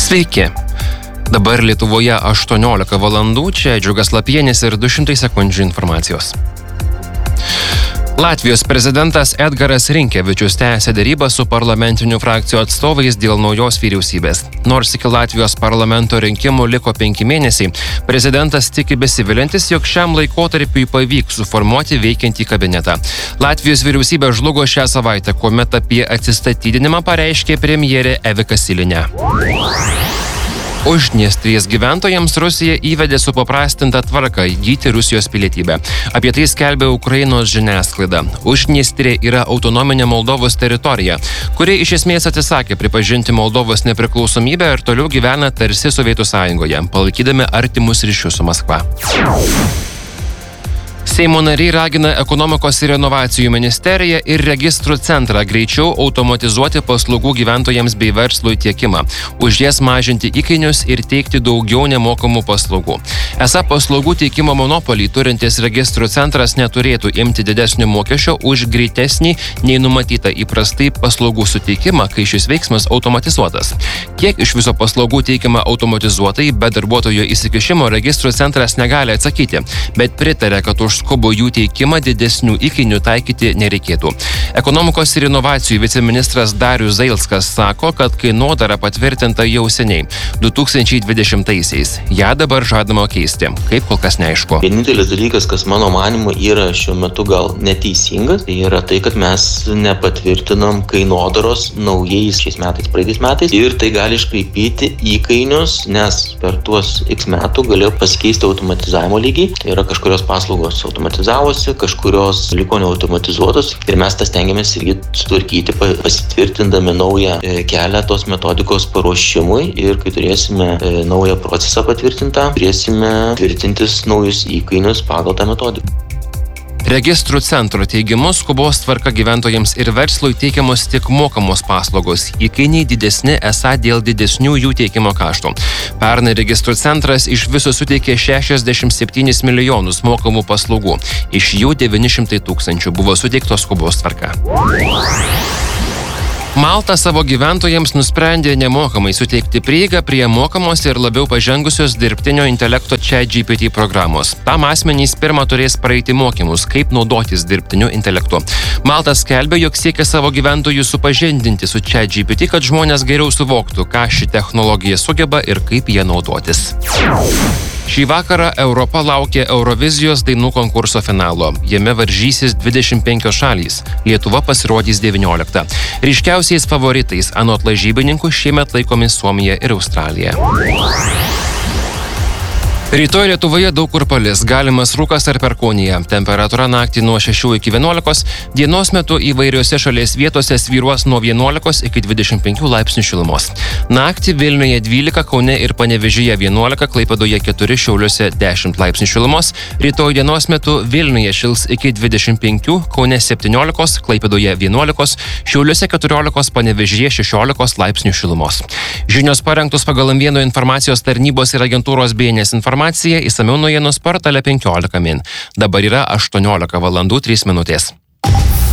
Sveiki. Dabar Lietuvoje 18 valandų, čia Džiugas Lapienis ir 200 sekundžių informacijos. Latvijos prezidentas Edgaras Rinkevičius tęsia derybą su parlamentinių frakcijų atstovais dėl naujos vyriausybės. Nors iki Latvijos parlamento rinkimų liko 5 mėnesiai, prezidentas tiki besivilintis, jog šiam laikotarpiui pavyks suformuoti veikiantį kabinetą. Latvijos vyriausybė žlugo šią savaitę, kuomet apie atsistatydinimą pareiškė premjerė Evika Silinė. Uždniestrės gyventojams Rusija įvedė supaprastintą tvarką įgyti Rusijos pilietybę. Apie tai skelbia Ukrainos žiniasklaida. Uždniestrė yra autonominė Moldovos teritorija, kuri iš esmės atsisakė pripažinti Moldovos nepriklausomybę ir toliau gyvena tarsi Sovietų sąjungoje, palaikydami artimus ryšius su Maskva. Seimo nariai ragina ekonomikos ir inovacijų ministeriją ir registrų centrą greičiau automatizuoti paslaugų gyventojams bei verslui tiekimą, už jas mažinti įkainius ir teikti daugiau nemokamų paslaugų. Esą paslaugų teikimo monopolį turintis registrų centras neturėtų imti didesnio mokesčio už greitesnį nei numatyta įprastai paslaugų suteikimą, kai šis veiksmas automatizuotas. Kiek iš viso paslaugų teikiama automatizuotai, be darbuotojo įsikišimo registrų centras negali atsakyti, bet pritarė, kad už skubų jų teikimą didesnių įkainių taikyti nereikėtų. Ekonomikos ir inovacijų viceministras Darius Zailskas sako, kad kainodara patvirtinta jau seniai, 2020-aisiais. Ja dabar žadama keisti, kaip kol kas neaišku. Vienintelis dalykas, kas mano manimu yra šiuo metu gal neteisingas, tai yra tai, kad mes nepatvirtinam kainodaros naujais šiais metais, praeitais metais, ir tai gali iškraipyti įkainius, nes per tuos X metų galėjo pasikeisti automatizavimo lygiai. Tai yra kažkurios paslaugos automatizavosi, kažkurios liko neautomatizuotos ir mes tas stengiamės irgi sutvarkyti, pasitvirtindami naują kelią tos metodikos paruošimui ir kai turėsime naują procesą patvirtintą, turėsime tvirtintis naujus įkainius pagal tą metodiką. Registrų centro teigimu skubos tvarka gyventojams ir verslui teikiamos tik mokamos paslaugos. Įkainiai didesni esą dėl didesnių jų teikimo kaštų. Pernai registrų centras iš viso suteikė 67 milijonus mokamų paslaugų. Iš jų 900 tūkstančių buvo suteiktos skubos tvarka. Malta savo gyventojams nusprendė nemokamai suteikti prieigą prie mokamos ir labiau pažengusios dirbtinio intelekto ChatGPT programos. Tam asmenys pirmą turės praeiti mokymus, kaip naudotis dirbtiniu intelektu. Malta skelbia, jog siekia savo gyventojų supažindinti su ChatGPT, kad žmonės geriau suvoktų, ką ši technologija sugeba ir kaip ją naudotis. Šį vakarą Europa laukia Eurovizijos dainų konkurso finalo. Jame varžysis 25 šalys. Lietuva pasirodys 19. Ryškiausiais favoritais anot lažybininkų šiemet laikomi Suomija ir Australija. Rytoj Lietuvoje daug kur palis, galimas rūkas ar perkūnija. Temperatūra naktį nuo 6 iki 11, dienos metu įvairiose šalies vietose svyruos nuo 11 iki 25 laipsnių šilumos. Naktį Vilniuje 12, Kaune ir Panevėžyje 11, Klaipėdoje 4, Šiauliuose 10 laipsnių šilumos. Rytoj dienos metu Vilniuje šils iki 25, Kaune 17, Klaipėdoje 11, Šiauliuose 14, Panevėžyje 16 laipsnių šilumos. Žinios parengtos pagal M1 informacijos tarnybos ir agentūros BNS informaciją, įsamiau naujienos portale 15 min. Dabar yra 18 valandų 3 minutės.